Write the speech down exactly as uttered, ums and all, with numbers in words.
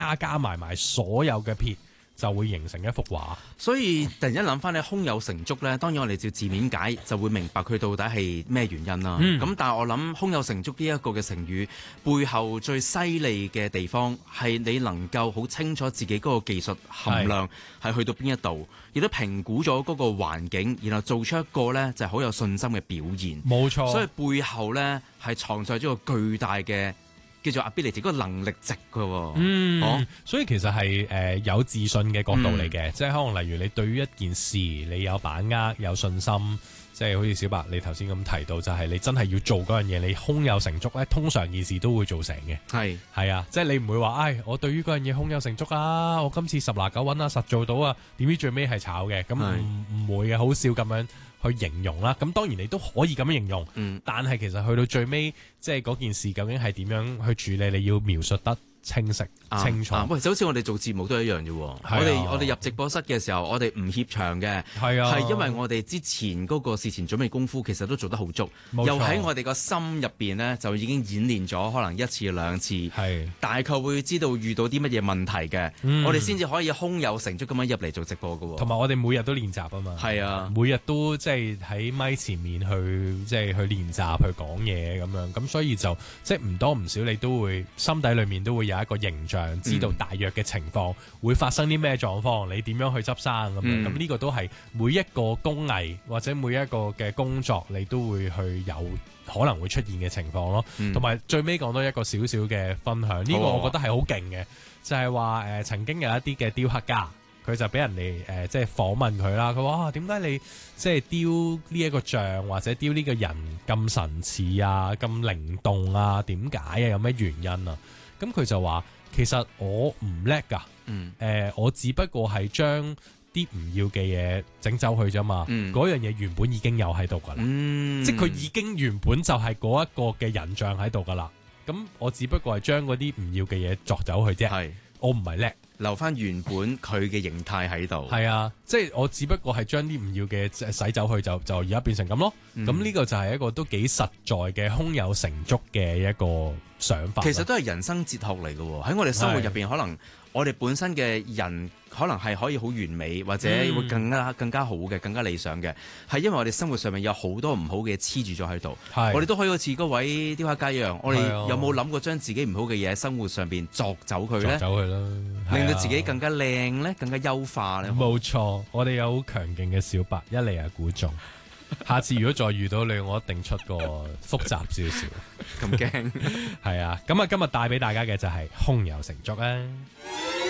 加加埋埋所有嘅撇，就會形成一幅畫。 所以突然間諗翻你胸有成竹咧，當然我哋照字面解就會明白佢到底係咩原因啦。咁、嗯、但係我諗胸有成竹呢一個嘅成語背後最犀利嘅地方係你能夠好清楚自己嗰個技術含量係去到邊一度，亦都評估咗嗰個環境，然後做出一個咧就係好有信心嘅表現。 冇錯， 所以背後咧係藏在咗個巨大嘅叫做 ability 嗰個能力值㗎喎。 嗯， 哦、 所以其實係誒、呃、有自信嘅角度嚟嘅，嗯、即係可能例如你對於一件事你有把握、有信心，即係好似小白你頭先咁提到，就係你真係要做嗰樣嘢，你胸有成竹咧，通常件事都會做成嘅。係係是啊，即係你唔會話，唉，我對於嗰樣嘢胸有成竹啊，我今次十拿九穩啊，實做到啊，點知最尾係炒嘅，咁唔唔會嘅，好少咁樣去形容啦。咁當然你都可以咁樣形容，嗯、但係其實去到最尾，即係嗰件事究竟係點樣去處理，你要描述得清晰、啊、清楚。喂、啊， 就好似我哋做節目都一樣啫。啊、我哋我哋入直播室嘅時候，我哋唔怯場嘅，係啊，係因為我哋之前嗰個事前準備功夫其實都做得好足，錯又喺我哋個心入邊呢，就已經演練咗可能一次兩次，係大概會知道遇到啲乜嘢問題嘅，嗯、我哋先至可以胸有成竹咁樣入嚟做直播㗎。同埋我哋每日都練習啊嘛，係啊，每日都即係喺咪前面去即係去練習去講嘢咁樣，咁所以就即係唔多唔少，你都會心底裏面都會有一個形象，知道大約嘅情況、嗯、會發生啲咩狀況，你點樣去執生咁樣，咁呢、嗯、個都係每一個工藝或者每一個嘅工作，你都會去有可能會出現嘅情況咯。同埋、嗯、最尾講多一個少少嘅分享，呢、這個我覺得係好勁嘅，就係話誒曾經有一啲嘅雕刻家，佢就俾人哋誒、呃、即係訪問佢啦，佢話點解你即係雕呢一個像或者雕呢個人咁神似啊，咁靈動啊，點解啊，有咩原因啊？咁佢就話其實我唔叻㗎，誒、嗯呃、我只不過係將啲唔要嘅嘢整走佢啫嘛，嗰、嗯、樣嘢原本已經有喺度㗎啦，嗯、即係佢已經原本就係嗰一個嘅人像喺度㗎啦，咁我只不過係將嗰啲唔要嘅嘢鑿走佢啫，是我唔係叻， 留翻原本佢嘅形態喺度， 係啊，即係我只不過係將啲唔要嘅洗走去就就而家變成咁咯，咁呢、嗯、個就係一個都幾實在嘅胸有成竹嘅一個想法。其實都係人生哲學嚟嘅喎，喺我哋生活入邊，是可能我哋本身嘅人可能係可以好完美，或者會更加更加好嘅，更加理想嘅，係因為我哋生活上面有好多唔好嘅黐住咗喺度。是我哋都可以好似嗰位雕刻家一樣，我哋有冇諗過將自己唔好嘅嘢喺生活上邊鑿走佢咧？鑿走佢啦，令到自己更加靚咧，更加優化咧。冇錯，我哋有好強勁嘅小白，一嚟係估中。下次如果再遇到你，我一定出個複雜少少。咁驚係啊！咁啊，今日帶俾大家嘅就係胸有成竹啊！